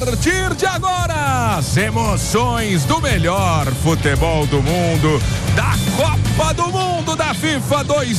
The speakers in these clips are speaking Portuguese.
partir de agora, as emoções do melhor futebol do mundo, da Copa do Mundo da FIFA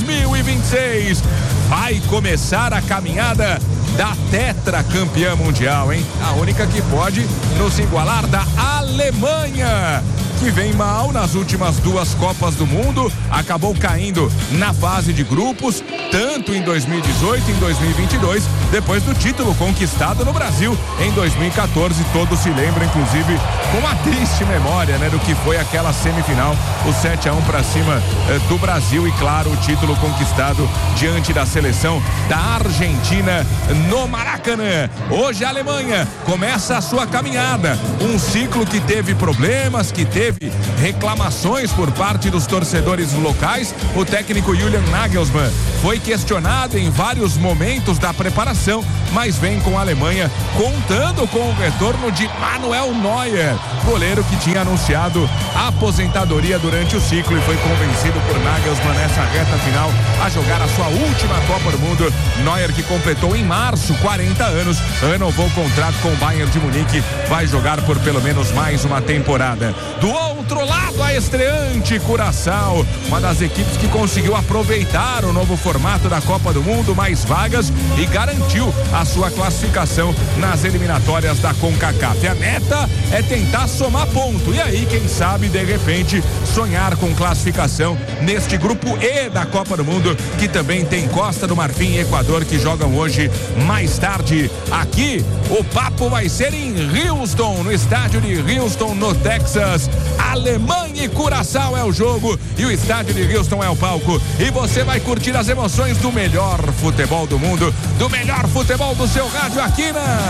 2026. Vai começar a caminhada da tetracampeã mundial, hein? A única que pode nos igualar, da Alemanha, que vem mal nas últimas duas Copas do Mundo, acabou caindo na fase de grupos, tanto em 2018 e em 2022, depois do título conquistado no Brasil em 2014. Todos se lembram, inclusive, com uma triste memória, né, do que foi aquela semifinal, o 7-1 para cima do Brasil, e claro, o título conquistado diante da seleção da Argentina no Maracanã. Hoje a Alemanha começa a sua caminhada, um ciclo que teve problemas, que teve reclamações por parte dos torcedores locais. O técnico Julian Nagelsmann foi questionado em vários momentos da preparação, mas vem com a Alemanha contando com o retorno de Manuel Neuer, goleiro que tinha anunciado a aposentadoria durante o ciclo e foi convencido por Nagelsmann nessa reta final a jogar a sua última Copa do Mundo. Neuer, que completou em março 40 anos, renovou o contrato com o Bayern de Munique, vai jogar por pelo menos mais uma temporada. Do outro lado, a estreante Curaçao, uma das equipes que conseguiu aproveitar o novo formato da Copa do Mundo, mais vagas, e garantiu a sua classificação nas eliminatórias da CONCACAF. A meta é tentar somar ponto e aí, quem sabe, de repente, sonhar com classificação neste grupo E da Copa do Mundo, que também tem Costa do Marfim e Equador, que jogam hoje mais tarde. Aqui o papo vai ser em Houston, no estádio de Houston, no Texas. Alemanha e Curaçao é o jogo e o estádio de Houston é o palco, e você vai curtir as emoções do melhor futebol do mundo, do melhor futebol do seu rádio aqui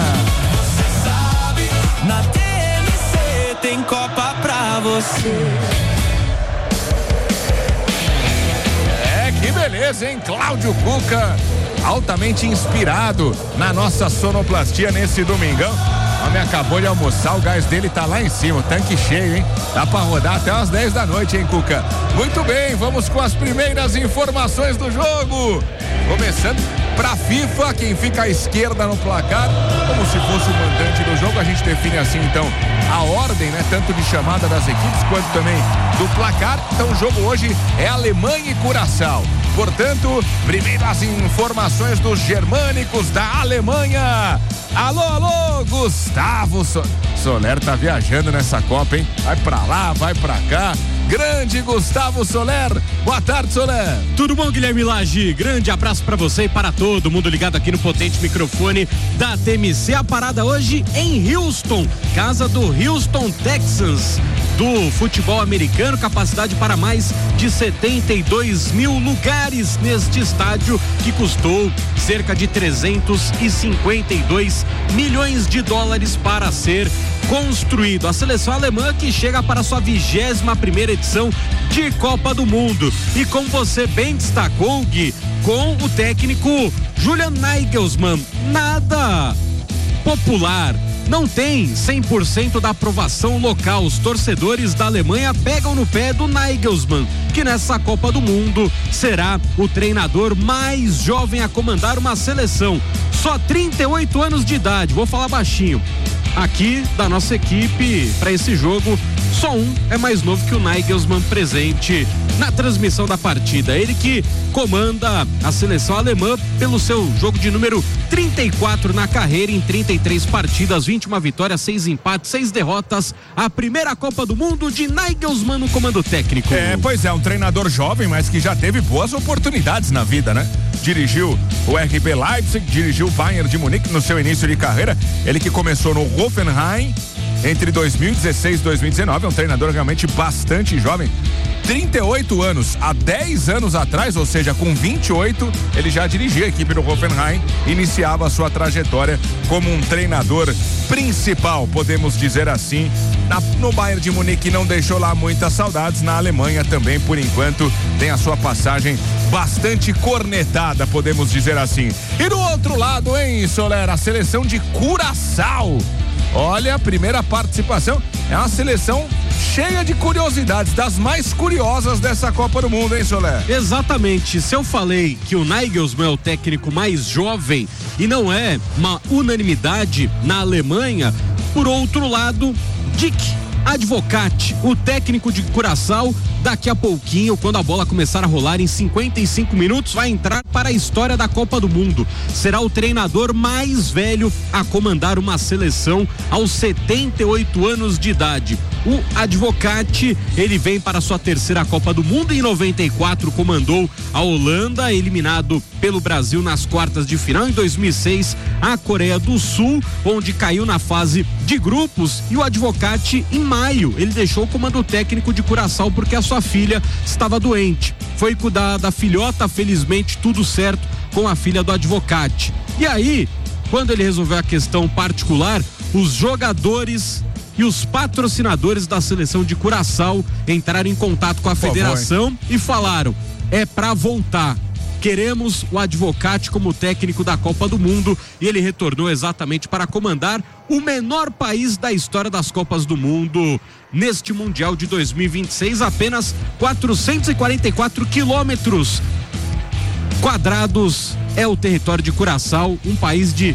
Você sabe, na TNC tem Copa pra você. Que beleza, hein? Cláudio Cuca, altamente inspirado na nossa sonoplastia nesse domingão. O homem acabou de almoçar, o gás dele tá lá em cima, o tanque cheio, hein? Dá pra rodar até umas 10 da noite, hein, Cuca? Muito bem, vamos com as primeiras informações do jogo. Começando pra FIFA, quem fica à esquerda no placar, como se fosse o mandante do jogo. A gente define assim, então, a ordem, né? Tanto de chamada das equipes, quanto também do placar. Então, o jogo hoje é Alemanha e Curaçao. Portanto, primeiro as informações dos germânicos da Alemanha. Alô, alô, Gustavo Soler tá viajando nessa Copa, hein? Vai pra lá, vai pra cá. Grande Gustavo Soler. Boa tarde, Soler. Tudo bom, Guilherme Lage? Grande abraço pra você e para todo mundo ligado aqui no potente microfone da TMC. A parada hoje em Houston, casa do Houston Texans, do futebol americano, capacidade para mais de 72 mil lugares neste estádio, que custou cerca de 352 milhões de dólares para ser construído. A seleção alemã que chega para sua 21ª edição de Copa do Mundo, e como você bem destacou, Gui, com o técnico Julian Nagelsmann, nada popular. Não tem 100% da aprovação local. Os torcedores da Alemanha pegam no pé do Nagelsmann, que nessa Copa do Mundo será o treinador mais jovem a comandar uma seleção. Só 38 anos de idade. Vou falar baixinho aqui da nossa equipe para esse jogo. Só um é mais novo que o Nagelsmann presente na transmissão da partida. Ele que comanda a seleção alemã pelo seu jogo de número 34 na carreira, em 33 partidas, 21 vitórias, 6 empates, 6 derrotas. A primeira Copa do Mundo de Nagelsmann no comando técnico. Pois é, um treinador jovem, mas que já teve boas oportunidades na vida, né? Dirigiu o RB Leipzig, dirigiu o Bayern de Munique no seu início de carreira. Ele que começou no Hoffenheim entre 2016 e 2019, é um treinador realmente bastante jovem. 38 anos, há 10 anos atrás, ou seja, com 28, ele já dirigia a equipe do Hoffenheim, iniciava a sua trajetória como um treinador principal, podemos dizer assim. No Bayern de Munique não deixou lá muitas saudades, na Alemanha também, por enquanto, tem a sua passagem bastante cornetada, podemos dizer assim. E do outro lado, hein, Soler, a seleção de Curaçao. Olha, a primeira participação é uma seleção cheia de curiosidades, das mais curiosas dessa Copa do Mundo, hein, Soler? Exatamente. Se eu falei que o Nagelsmann é o técnico mais jovem e não é uma unanimidade na Alemanha, Por outro lado, Dick Advocaat, o técnico de Curaçao, daqui a pouquinho, quando a bola começar a rolar em 55 minutos, vai entrar para a história da Copa do Mundo. Será o treinador mais velho a comandar uma seleção aos 78 anos de idade. O Advocaat, ele vem para sua terceira Copa do Mundo. Em 94 comandou a Holanda, eliminado pelo Brasil nas quartas de final. Em 2006, a Coreia do Sul, onde caiu na fase de grupos. E o Advocaat, em maio, ele deixou o comando técnico de Curaçao porque a sua filha estava doente. Foi cuidar da filhota, felizmente tudo certo com a filha do Advocaat. E aí, quando ele resolveu a questão particular, os jogadores e os patrocinadores da seleção de Curaçao entraram em contato com a federação e falaram: é pra voltar. Queremos o Advocaat como técnico da Copa do Mundo. E ele retornou exatamente para comandar o menor país da história das Copas do Mundo. Neste Mundial de 2026, apenas 444 quilômetros quadrados é o território de Curaçao, um país de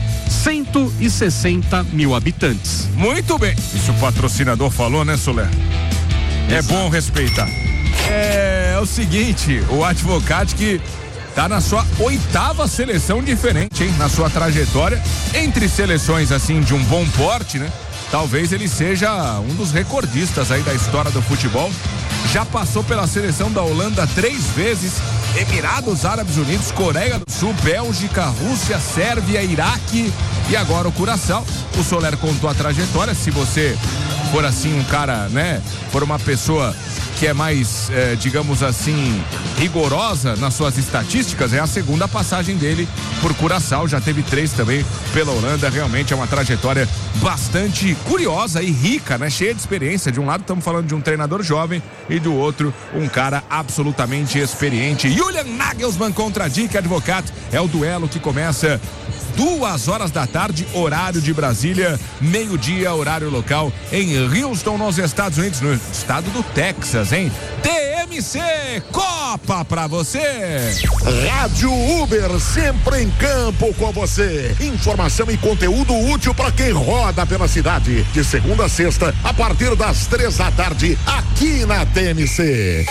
160 mil habitantes. Muito bem. Isso o patrocinador falou, né, Soler? É bom respeitar. É o seguinte, o Advocaat que tá na sua 8ª seleção diferente, hein? Na sua trajetória, entre seleções assim de um bom porte, né? Talvez ele seja um dos recordistas aí da história do futebol. Já passou pela seleção da Holanda 3 vezes, Emirados Árabes Unidos, Coreia do Sul, Bélgica, Rússia, Sérvia, Iraque e agora o Curaçao. O Soler contou a trajetória. Se você for assim um cara, né? For uma pessoa que é mais, digamos assim, rigorosa nas suas estatísticas, é a segunda passagem dele por Curaçao, já teve 3 também pela Holanda. Realmente é uma trajetória bastante curiosa e rica, né? Cheia de experiência. De um lado estamos falando de um treinador jovem e do outro um cara absolutamente experiente. Julian Nagelsmann contra Dick Advocaat é o duelo que começa 2h da tarde, horário de Brasília, meio-dia, horário local, em Houston, nos Estados Unidos, no estado do Texas, hein? TMC, Copa pra você! Rádio Uber, sempre em campo com você. Informação e conteúdo útil pra quem roda pela cidade. De segunda a sexta, a partir das 3 da tarde, aqui na TMC.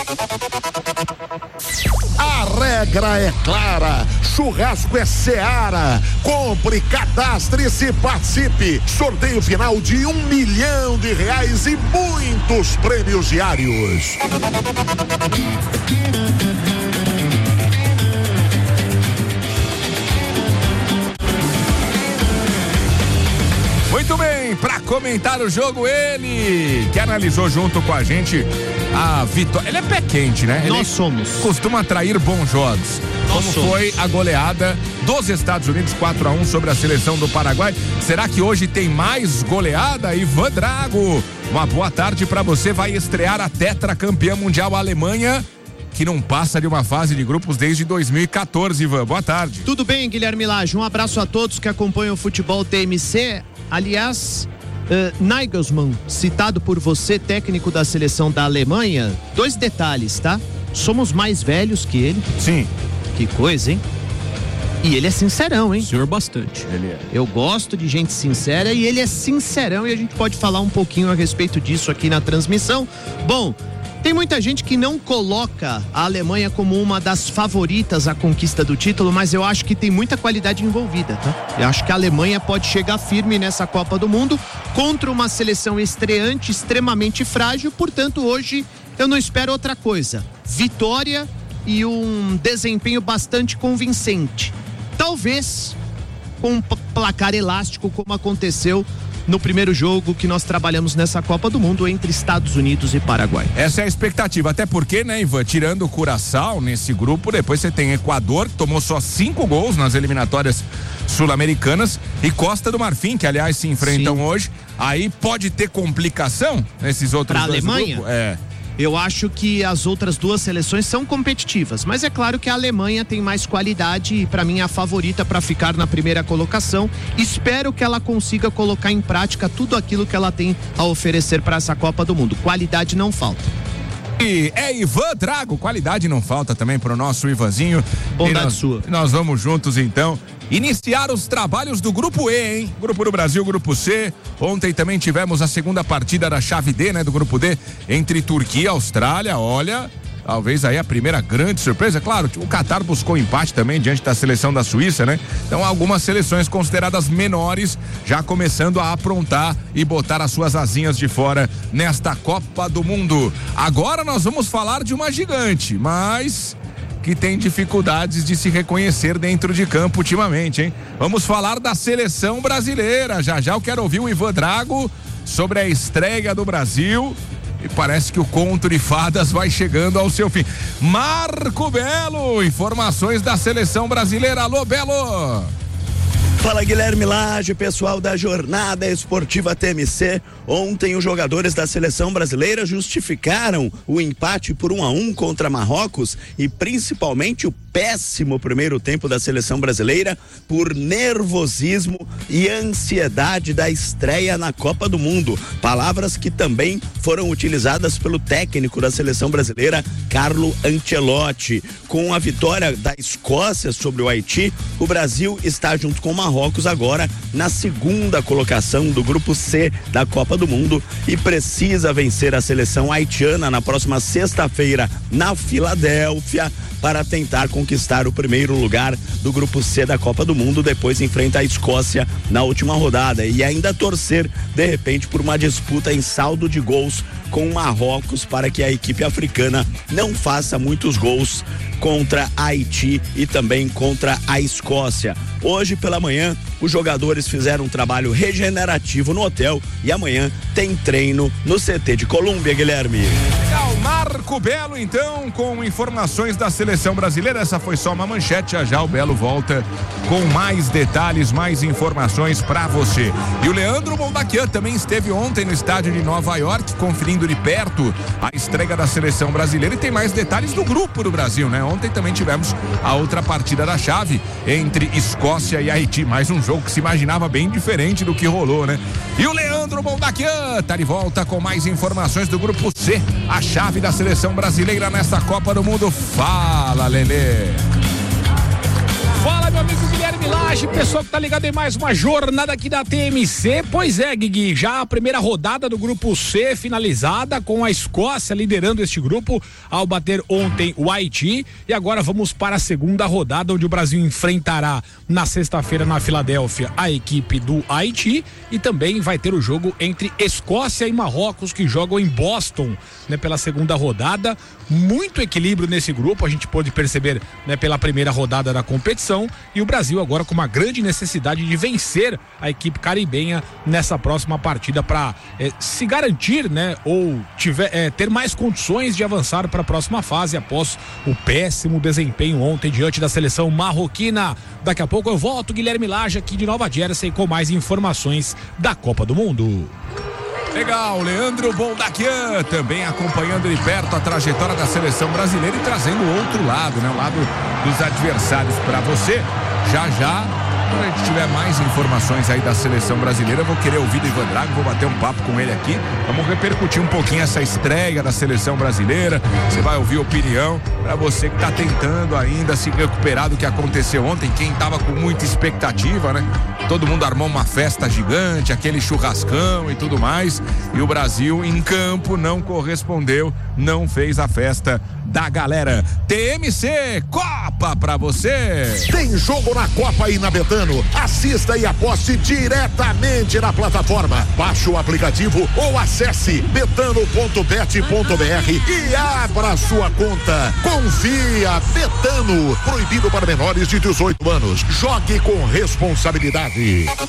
A regra é clara, churrasco é Seara. Compre, cadastre-se, participe. Sorteio final de R$1 milhão e muitos prêmios diários. Muito bem, para comentar o jogo, ele que analisou junto com a gente a vitória. Ele é pé quente, né? Nós somos. Costuma atrair bons jogos. Como foi a goleada dos Estados Unidos 4-1 sobre a seleção do Paraguai? Será que hoje tem mais goleada? Ivan Drago, uma boa tarde para você. Vai estrear a tetracampeã mundial Alemanha, que não passa de uma fase de grupos desde 2014, Ivan. Boa tarde. Tudo bem, Guilherme Lage? Um abraço a todos que acompanham o futebol TMC. Aliás, Nagelsmann, citado por você, técnico da seleção da Alemanha, 2 detalhes, tá? Somos mais velhos que ele. Sim. Que coisa, hein? E ele é sincerão, hein? Senhor bastante. Ele é. Eu gosto de gente sincera e ele é sincerão e a gente pode falar um pouquinho a respeito disso aqui na transmissão. Bom, tem muita gente que não coloca a Alemanha como uma das favoritas à conquista do título, mas eu acho que tem muita qualidade envolvida, tá? Eu acho que a Alemanha pode chegar firme nessa Copa do Mundo contra uma seleção estreante extremamente frágil, portanto hoje eu não espero outra coisa. Vitória e um desempenho bastante convincente. Talvez com um placar elástico, como aconteceu no primeiro jogo que nós trabalhamos nessa Copa do Mundo entre Estados Unidos e Paraguai. Essa é a expectativa, até porque, né, Ivan, tirando o Curaçao nesse grupo, depois você tem Equador, que tomou só 5 gols nas eliminatórias sul-americanas, e Costa do Marfim, que aliás se enfrentam hoje. Aí pode ter complicação nesses outros pra dois Alemanha? grupos? É. Eu acho que as outras duas seleções são competitivas, mas é claro que a Alemanha tem mais qualidade e para mim é a favorita para ficar na primeira colocação. Espero que ela consiga colocar em prática tudo aquilo que ela tem a oferecer para essa Copa do Mundo. Qualidade não falta. E é Ivan Drago, qualidade não falta também pro nosso Ivanzinho. Bondade sua. Nós vamos juntos então iniciar os trabalhos do Grupo E, hein? Grupo do Brasil, Grupo C. Ontem também tivemos a segunda partida da chave D, né? Do Grupo D, entre Turquia e Austrália. Olha, talvez aí a primeira grande surpresa. Claro, o Catar buscou empate também diante da seleção da Suíça, né? Então algumas seleções consideradas menores já começando a aprontar e botar as suas asinhas de fora nesta Copa do Mundo. Agora nós vamos falar de uma gigante, mas que tem dificuldades de se reconhecer dentro de campo ultimamente, hein? Vamos falar da seleção brasileira. Já eu quero ouvir o Ivan Drago sobre a estreia do Brasil. E parece que o conto de fadas vai chegando ao seu fim. Marco Belo, informações da seleção brasileira. Alô, Belo! Fala, Guilherme Lage, pessoal da Jornada Esportiva TMC. Ontem os jogadores da seleção brasileira justificaram o empate por 1-1 contra Marrocos e principalmente o péssimo primeiro tempo da seleção brasileira por nervosismo e ansiedade da estreia na Copa do Mundo. Palavras que também foram utilizadas pelo técnico da seleção brasileira, Carlo Ancelotti. Com a vitória da Escócia sobre o Haiti, o Brasil está junto com o Marrocos agora na segunda colocação do Grupo C da Copa do Mundo e precisa vencer a seleção haitiana na próxima sexta-feira na Filadélfia para tentar conquistar o primeiro lugar do Grupo C da Copa do Mundo. Depois enfrenta a Escócia na última rodada e ainda torcer de repente por uma disputa em saldo de gols com o Marrocos para que a equipe africana não faça muitos gols contra Haiti e também contra a Escócia. Hoje pela manhã os jogadores fizeram um trabalho regenerativo no hotel e amanhã tem treino no CT de Colômbia, Guilherme. Legal, Marco Belo então com informações da seleção brasileira. Essa foi só uma manchete, já o Belo volta com mais detalhes, mais informações pra você. E o Leandro Mondaquian também esteve ontem no estádio de Nova York conferindo de perto a estreia da seleção brasileira e tem mais detalhes do grupo do Brasil, né? Ontem também tivemos a outra partida da chave entre Escócia e Haiti, mais um jogo que se imaginava bem diferente do que rolou, né? E o Leandro Mondaquian tá de volta com mais informações do Grupo C, a chave da seleção brasileira nesta Copa do Mundo. Fala, Lelê! Fala, meu amigo Guilherme Lage, pessoal que tá ligado em mais uma jornada aqui da TMC. Pois é, Guigui, já a primeira rodada do Grupo C finalizada com a Escócia liderando este grupo ao bater ontem o Haiti. E agora vamos para a segunda rodada, onde o Brasil enfrentará na sexta-feira na Filadélfia a equipe do Haiti e também vai ter o jogo entre Escócia e Marrocos, que jogam em Boston, né, pela segunda rodada. Muito equilíbrio nesse grupo, a gente pôde perceber, né, pela primeira rodada da competição. E o Brasil agora com uma grande necessidade de vencer a equipe caribenha nessa próxima partida para se garantir, né, ou ter mais condições de avançar para a próxima fase após o péssimo desempenho ontem diante da seleção marroquina. Daqui a pouco eu volto, Guilherme Lage, aqui de Nova Jersey, com mais informações da Copa do Mundo. Legal, Leandro Mondaquian também acompanhando de perto a trajetória da seleção brasileira e trazendo o outro lado, né? O lado dos adversários para você. Já, quando a gente tiver mais informações aí da seleção brasileira, eu vou querer ouvir do Ivan Drago, vou bater um papo com ele aqui. Vamos repercutir um pouquinho essa estreia da seleção brasileira. Você vai ouvir opinião para você que tá tentando ainda se recuperar do que aconteceu ontem, quem tava com muita expectativa, né? Todo mundo armou uma festa gigante, aquele churrascão e tudo mais, e o Brasil em campo não correspondeu, não fez a festa da galera. TMC Copa pra você. Tem jogo na Copa aí na Betano. Assista e aposte diretamente na plataforma. Baixe o aplicativo ou acesse betano.bet.br e abra sua conta. Confia, Betano. Proibido para menores de 18 anos. Jogue com responsabilidade.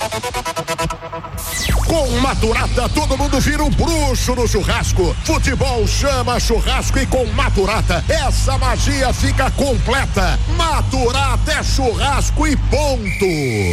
Com Maturata, todo mundo vira um bruxo no churrasco. Futebol chama churrasco e com Maturata, essa magia fica completa. Maturata é churrasco e ponto.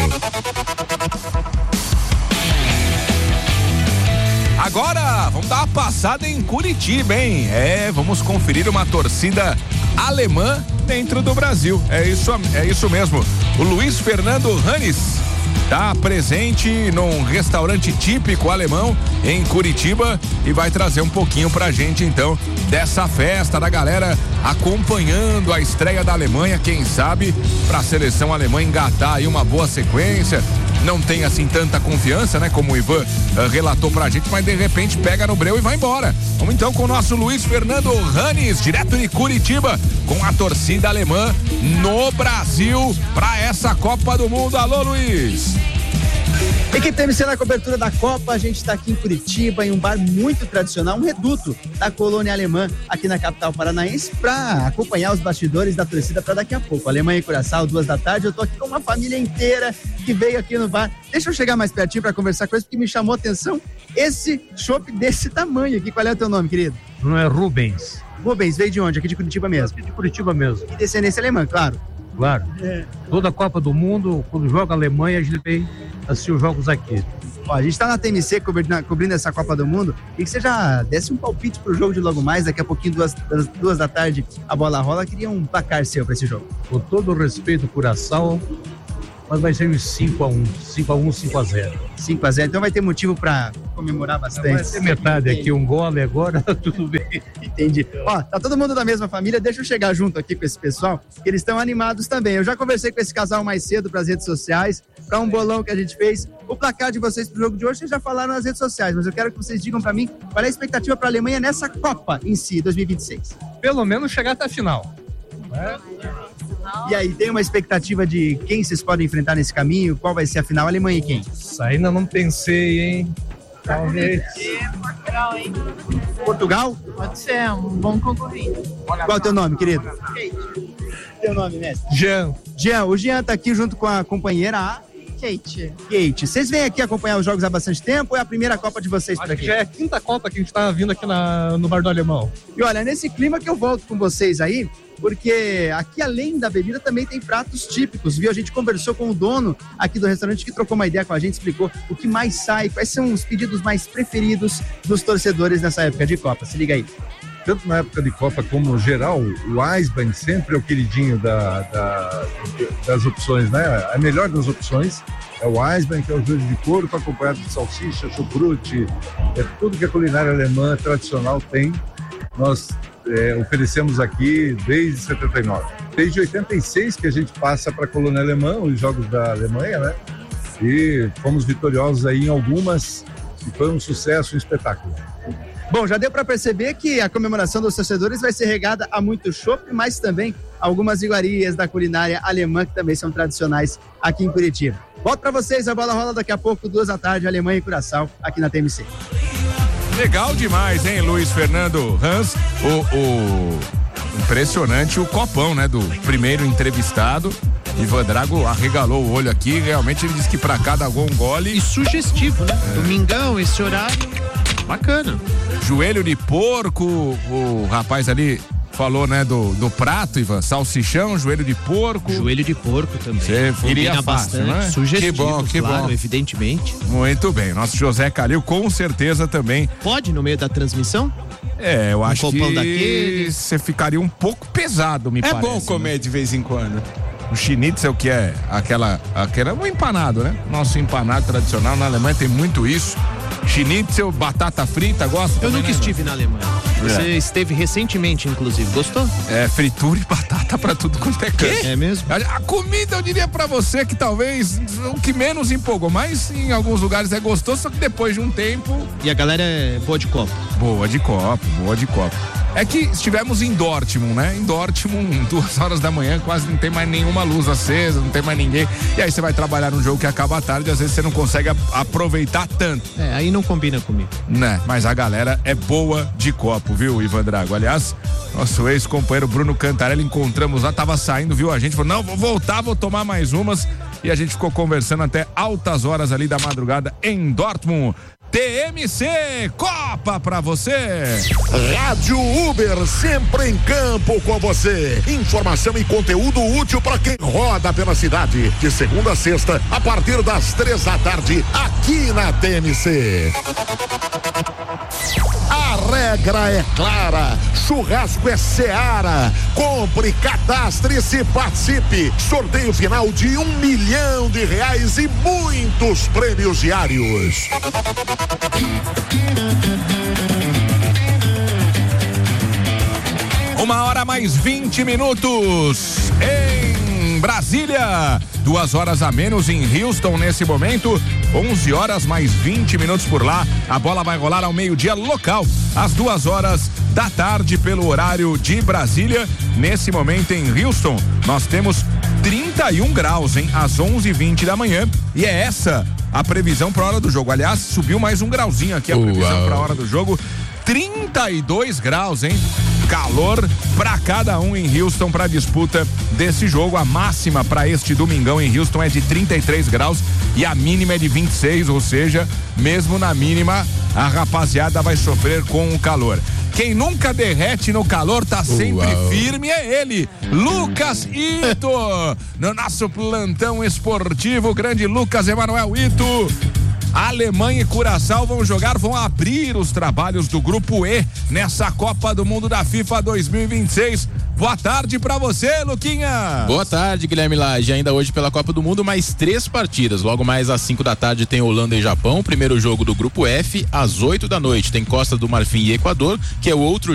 Agora, vamos dar uma passada em Curitiba, hein? Vamos conferir uma torcida alemã dentro do Brasil. É isso mesmo. O Luiz Fernando Hannes tá presente num restaurante típico alemão em Curitiba e vai trazer um pouquinho pra gente então dessa festa da galera acompanhando a estreia da Alemanha, quem sabe pra seleção alemã engatar aí uma boa sequência. Não tem assim tanta confiança, né? Como o Ivan relatou pra gente, mas de repente pega no breu e vai embora. Vamos então com o nosso Luiz Fernando Ranes, direto de Curitiba, com a torcida alemã no Brasil pra essa Copa do Mundo. Alô, Luiz! Equipe TMC na cobertura da Copa, a gente está aqui em Curitiba, em um bar muito tradicional, um reduto da colônia alemã aqui na capital paranaense, para acompanhar os bastidores da torcida para daqui a pouco. Alemanha e Curaçao, 2h. Eu tô aqui com uma família inteira que veio aqui no bar. Deixa eu chegar mais pertinho para conversar com eles, porque me chamou a atenção esse chopp desse tamanho aqui. Qual é o teu nome, querido? Não é Rubens. Rubens, veio de onde? Aqui de Curitiba mesmo? Aqui de Curitiba mesmo. E descendência alemã, claro. Claro. Toda a Copa do Mundo, quando joga a Alemanha, a gente vem assistir os jogos aqui. Ó, a gente está na TMC cobrindo essa Copa do Mundo e que você já desse um palpite pro jogo de logo mais, daqui a pouquinho, 2h, a bola rola. Queria um placar seu para esse jogo. Com todo o respeito, Curaçao, mas vai ser uns 5-1, 5-0. 5-0, então vai ter motivo para comemorar bastante. Vai ser metade aqui, um gol agora, tudo bem. Entendi. Ó, tá todo mundo da mesma família, deixa eu chegar junto aqui com esse pessoal, que eles estão animados também. Eu já conversei com esse casal mais cedo pras redes sociais, para um bolão que a gente fez. O placar de vocês pro jogo de hoje, vocês já falaram nas redes sociais, mas eu quero que vocês digam para mim qual é a expectativa para a Alemanha nessa Copa em si, 2026. Pelo menos chegar até a final. E aí, tem uma expectativa de quem vocês podem enfrentar nesse caminho? Qual vai ser a final? Alemanha e quem? Isso ainda não pensei, hein? Talvez. Portugal, hein? Portugal? Pode ser, um bom concorrente. Qual é o teu nome, querido? Kate. Teu nome, mestre? Jean. Jean, o Jean tá aqui junto com a companheira, a Kate. Kate. Vocês vêm aqui acompanhar os jogos há bastante tempo ou é a primeira Copa de vocês por aqui? Já é a quinta Copa que a gente tá vindo aqui no Bar do Alemão. E olha, nesse clima que eu volto com vocês aí, porque aqui além da bebida também tem pratos típicos, viu? A gente conversou com o dono aqui do restaurante que trocou uma ideia com a gente, explicou o que mais sai, quais são os pedidos mais preferidos dos torcedores nessa época de Copa. Se liga aí. Tanto na época de Copa como no geral, o Eisbein sempre é o queridinho das opções, né? A melhor das opções é o Eisbein, que é o joelho de porco acompanhado de salsicha, chucrute, é tudo que a culinária alemã tradicional tem. Nós oferecemos aqui desde 79. Desde 86 que a gente passa para a colônia alemã, os jogos da Alemanha, né? E fomos vitoriosos aí em algumas e foi um sucesso, um espetáculo. Bom, já deu para perceber que a comemoração dos torcedores vai ser regada a muito chopp, mas também algumas iguarias da culinária alemã que também são tradicionais aqui em Curitiba. Volto para vocês, a bola rola daqui a pouco, 2h, Alemanha e Curaçao, aqui na TMC. Legal demais, hein, Luiz Fernando Hans? O impressionante o copão, né, do primeiro entrevistado. Ivan Drago arregalou o olho aqui, realmente ele disse que pra cada gol um gole. E sugestivo, né? Domingão, esse horário, bacana. Joelho de porco, o rapaz ali falou, né, do prato, Ivan, salsichão, joelho de porco. Joelho de porco também. Você iria bastante, né? Sugestivo, que claro, bom. Evidentemente. Muito bem, nosso José Calil com certeza também. Pode no meio da transmissão? Eu acho que daquele. você ficaria um pouco pesado, me parece. É bom comer, né, de vez em quando. O schnitzel, que é aquela um empanado, né? Nosso empanado tradicional na Alemanha tem muito isso. Schnitzel, batata frita, gosta? Eu nunca estive na Alemanha. Você esteve recentemente, inclusive. Gostou? Fritura e batata pra tudo quanto é canto. É mesmo? A comida, eu diria pra você que talvez o que menos empolgou, mas em alguns lugares é gostoso, só que depois de um tempo... E a galera é boa de copo? Boa de copo. É que estivemos em Dortmund, né? Em Dortmund, 2h da manhã, quase não tem mais nenhuma luz acesa, não tem mais ninguém. E aí você vai trabalhar num jogo que acaba tarde, às vezes você não consegue aproveitar tanto. Aí não combina comigo. Né? Mas a galera é boa de copo, viu, Ivan Drago? Aliás, nosso ex-companheiro Bruno Cantarelli, encontramos lá, tava saindo, viu a gente, falou, não, vou voltar, vou tomar mais umas. E a gente ficou conversando até altas horas ali da madrugada em Dortmund. TMC Copa pra você. Rádio Uber, sempre em campo com você. Informação e conteúdo útil para quem roda pela cidade. De segunda a sexta, a partir das 3h, aqui na TMC. A regra é clara, churrasco é Seara. Compre, cadastre-se e participe. Sorteio final de R$1 milhão e muitos prêmios diários. Uma hora mais 20 minutos em Brasília. 2 horas a menos em Houston nesse momento. 11 horas mais 20 minutos por lá. A bola vai rolar ao meio-dia local, às 2 horas da tarde pelo horário de Brasília. Nesse momento em Houston, nós temos 31 graus, hein? Às 11h20 da manhã. E é essa a previsão para a hora do jogo. Aliás, subiu mais um grauzinho aqui a previsão para a hora do jogo. 32 graus, hein? Calor para cada um em Houston para a disputa desse jogo. A máxima para este domingão em Houston é de 33 graus e a mínima é de 26, ou seja, mesmo na mínima, a rapaziada vai sofrer com o calor. Quem nunca derrete no calor, tá sempre firme, é ele, Lucas Ito, no nosso plantão esportivo, grande Lucas Emanuel Ito. Alemanha e Curaçao vão abrir os trabalhos do Grupo E nessa Copa do Mundo da FIFA 2026. Boa tarde pra você, Luquinha. Boa tarde, Guilherme Lage. Ainda hoje pela Copa do Mundo, mais 3 partidas. Logo mais às 5 da tarde tem Holanda e Japão, primeiro jogo do Grupo F. Às 8 da noite tem Costa do Marfim e Equador, que é o outro